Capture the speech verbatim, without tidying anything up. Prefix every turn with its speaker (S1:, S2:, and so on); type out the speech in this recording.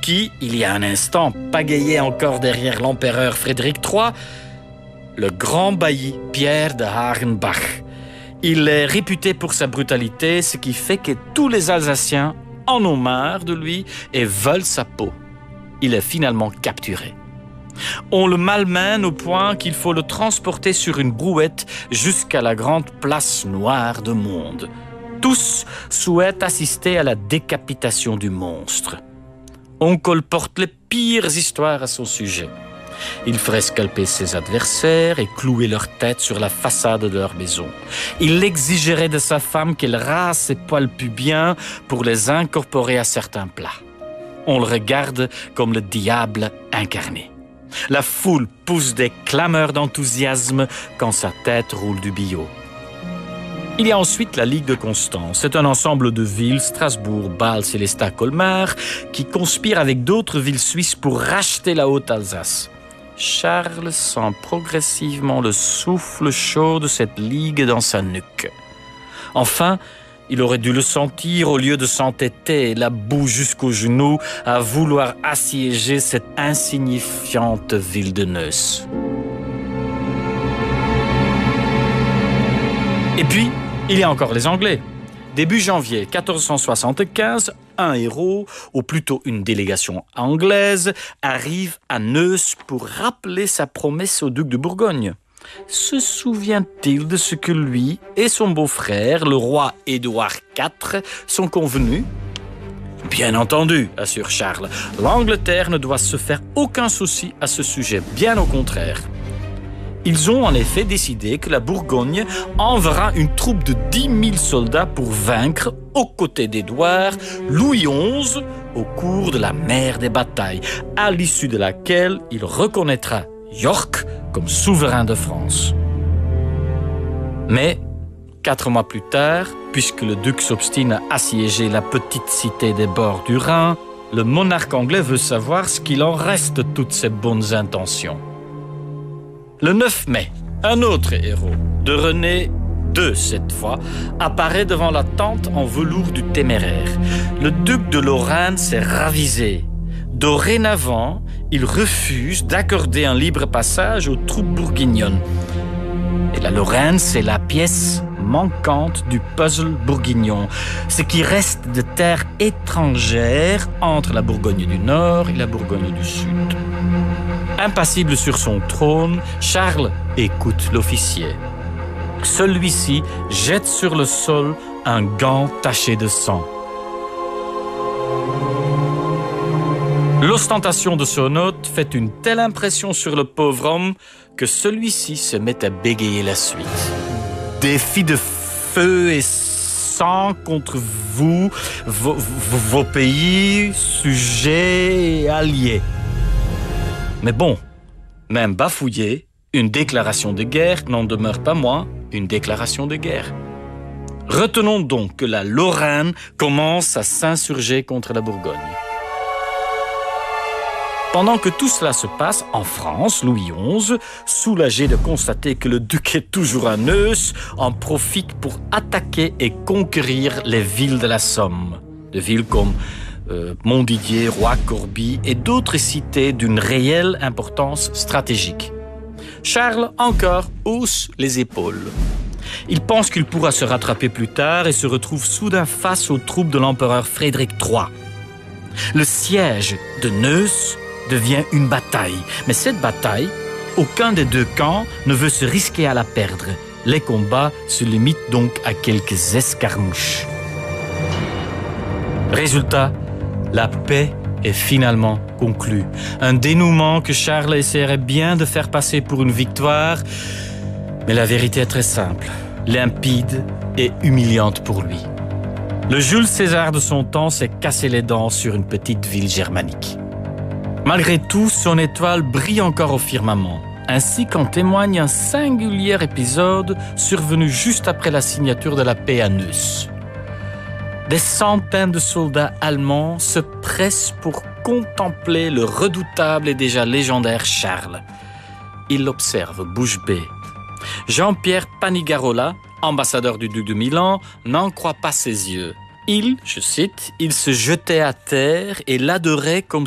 S1: qui, il y a un instant, pagayait encore derrière l'empereur Frédéric trois, le grand bailli Pierre de Hagenbach. Il est réputé pour sa brutalité, ce qui fait que tous les Alsaciens en ont marre de lui et veulent sa peau. Il est finalement capturé. On le malmène au point qu'il faut le transporter sur une brouette jusqu'à la grande place noire de Monde. Tous souhaitent assister à la décapitation du monstre. On colporte les pires histoires à son sujet. Il ferait scalper ses adversaires et clouer leur tête sur la façade de leur maison. Il exigerait de sa femme qu'elle rase ses poils pubiens pour les incorporer à certains plats. On le regarde comme le diable incarné. La foule pousse des clameurs d'enthousiasme quand sa tête roule du billot. Il y a ensuite la Ligue de Constance. C'est un ensemble de villes, Strasbourg, Bâle, Sélestat, Colmar, qui conspirent avec d'autres villes suisses pour racheter la Haute-Alsace. Charles sent progressivement le souffle chaud de cette ligue dans sa nuque. Enfin, il aurait dû le sentir au lieu de s'entêter, la boue jusqu'aux genoux, à vouloir assiéger cette insignifiante ville de Neuss. Et puis, il y a encore les Anglais. Début janvier quatorze cent soixante-quinze, un héros, ou plutôt une délégation anglaise, arrive à Neuss pour rappeler sa promesse au duc de Bourgogne. Se souvient-il de ce que lui et son beau-frère, le roi Édouard quatre, sont convenus ? Bien entendu, assure Charles, l'Angleterre ne doit se faire aucun souci à ce sujet, bien au contraire. Ils ont en effet décidé que la Bourgogne enverra une troupe de dix mille soldats pour vaincre, aux côtés d'Édouard, Louis onze au cours de la mer des batailles, à l'issue de laquelle il reconnaîtra York comme souverain de France. Mais, quatre mois plus tard, puisque le duc s'obstine à assiéger la petite cité des bords du Rhin, le monarque anglais veut savoir ce qu'il en reste de toutes ses bonnes intentions. Le neuf mai, un autre héros, de René deux cette fois, apparaît devant la tente en velours du Téméraire. Le duc de Lorraine s'est ravisé. Dorénavant, il refuse d'accorder un libre passage aux troupes bourguignonnes. Et la Lorraine, c'est la pièce manquante du puzzle bourguignon, ce qui reste de terre étrangère entre la Bourgogne du Nord et la Bourgogne du Sud. Impassible sur son trône, Charles écoute l'officier. Celui-ci jette sur le sol un gant taché de sang. L'ostentation de son hôte fait une telle impression sur le pauvre homme que celui-ci se met à bégayer la suite. Défi de feu et sang contre vous, vos, vos pays, sujets et alliés. Mais bon, même bafouillé, une déclaration de guerre n'en demeure pas moins une déclaration de guerre. Retenons donc que la Lorraine commence à s'insurger contre la Bourgogne. Pendant que tout cela se passe, en France, Louis onze, soulagé de constater que le duc est toujours à Neuss, en profite pour attaquer et conquérir les villes de la Somme. Des villes comme euh, Montdidier, Roy-Corbie et d'autres cités d'une réelle importance stratégique. Charles, encore, hausse les épaules. Il pense qu'il pourra se rattraper plus tard et se retrouve soudain face aux troupes de l'empereur Frédéric trois. Le siège de Neuss devient une bataille. Mais cette bataille, aucun des deux camps ne veut se risquer à la perdre. Les combats se limitent donc à quelques escarmouches. Résultat, la paix est finalement conclue. Un dénouement que Charles essaierait bien de faire passer pour une victoire, mais la vérité est très simple, limpide et humiliante pour lui. Le Jules César de son temps s'est cassé les dents sur une petite ville germanique. Malgré tout, son étoile brille encore au firmament, ainsi qu'en témoigne un singulier épisode survenu juste après la signature de la paix à Neuss. Des centaines de soldats allemands se pressent pour contempler le redoutable et déjà légendaire Charles. Ils l'observent bouche bée. Jean-Pierre Panigarola, ambassadeur du duc de Milan, n'en croit pas ses yeux. Il, je cite, il se jetait à terre et l'adorait comme